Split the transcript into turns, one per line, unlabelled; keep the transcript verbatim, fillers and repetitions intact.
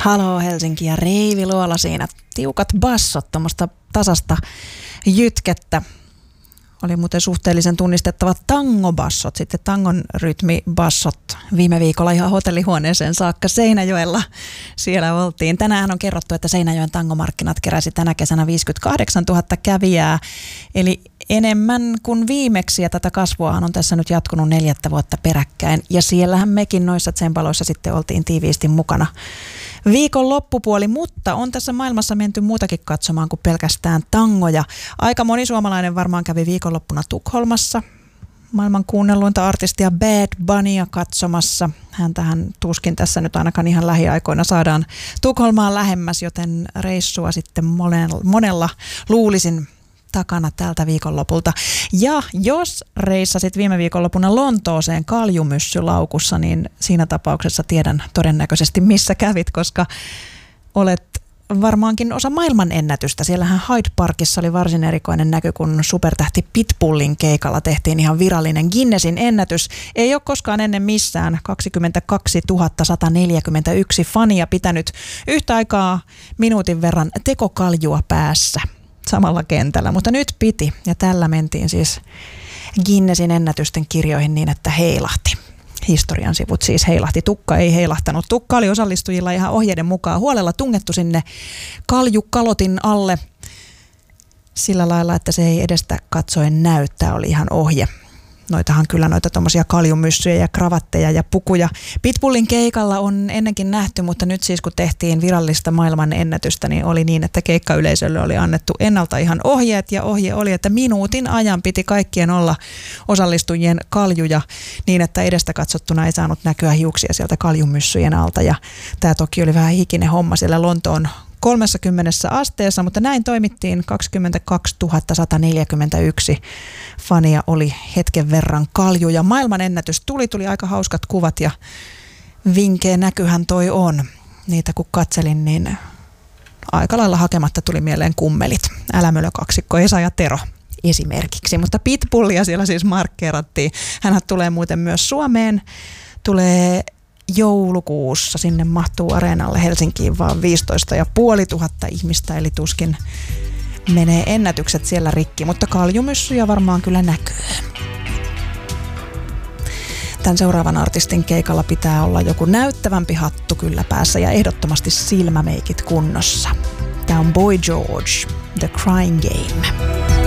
Haloo Helsinki ja Reivi Luola siinä. Tiukat bassot, tuommoista tasasta jytkettä. Oli muuten suhteellisen tunnistettavat tangobassot, sitten tangon rytmibassot viime viikolla ihan hotellihuoneeseen saakka Seinäjoella. Siellä oltiin. Tänään on kerrottu, että Seinäjoen tangomarkkinat keräsi tänä kesänä viisikymmentäkahdeksantuhatta kävijää, eli enemmän kuin viimeksi, ja tätä kasvuahan on tässä nyt jatkunut neljättä vuotta peräkkäin. Ja siellähän mekin noissa tsempaloissa sitten oltiin tiiviisti mukana viikon loppupuoli, mutta on tässä maailmassa menty muutakin katsomaan kuin pelkästään tangoja. Aika moni suomalainen varmaan kävi viikonloppuna Tukholmassa maailman kuunnelluinta artistia Bad Bunnya katsomassa. Häntähän tuskin tässä nyt ainakaan ihan lähiaikoina saadaan Tukholmaan lähemmäs, joten reissua sitten monella, monella luulisin takana tältä viikonlopulta. Ja jos reissasit viime viikonloppuna Lontooseen kaljumyssylaukussa, niin siinä tapauksessa tiedän todennäköisesti missä kävit, koska olet varmaankin osa maailman ennätystä. Siellähän Hyde Parkissa oli varsin erikoinen näky, kun supertähti Pitbullin keikalla tehtiin ihan virallinen Guinnessin ennätys. Ei ole koskaan ennen missään kaksikymmentäkaksituhatta sata neljäkymmentäyksi fania pitänyt yhtä aikaa minuutin verran tekokaljua päässä samalla kentällä, mutta nyt piti, ja tällä mentiin siis Guinnessin ennätysten kirjoihin niin, että heilahti. Historian sivut siis heilahti. Tukka ei heilahtanut. Tukka oli osallistujilla ihan ohjeiden mukaan huolella tungettu sinne kaljukalotin alle sillä lailla, että se ei edestä katsoen näy. Tämä oli ihan ohje. Noitahan kyllä noita tommosia kaljumyssyjä ja kravatteja ja pukuja Pitbullin keikalla on ennenkin nähty, mutta nyt siis kun tehtiin virallista maailman ennätystä, niin oli niin, että keikkayleisölle oli annettu ennalta ihan ohjeet, ja ohje oli, että minuutin ajan piti kaikkien olla osallistujien kaljuja niin, että edestä katsottuna ei saanut näkyä hiuksia sieltä kaljumyssyjen alta, ja tämä toki oli vähän hikinen homma siellä Lontoon kolmessakymmenessä asteessa, mutta näin toimittiin. Kaksikymmentäkaksituhatta sata neljäkymmentäyksi fania oli hetken verran kaljuja. Maailman ennätys tuli, tuli aika hauskat kuvat, ja vinkeä näkyhän toi on. Niitä kun katselin, niin aika lailla hakematta tuli mieleen kummelit. Älämölö kaksikko, Esa ja Tero esimerkiksi, mutta Pitbullia siellä siis markkeerattiin. Hänhän tulee muuten myös Suomeen, tulee joulukuussa, sinne mahtuu areenalle Helsinkiin vaan viisitoista ja puoli tuhatta ihmistä, eli tuskin menee ennätykset siellä rikki, mutta kaljumyssyjä varmaan kyllä näkyy. Tämän seuraavan artistin keikalla pitää olla joku näyttävämpi hattu kyllä päässä ja ehdottomasti silmämeikit kunnossa. Tämä on Boy George, The Crying Game.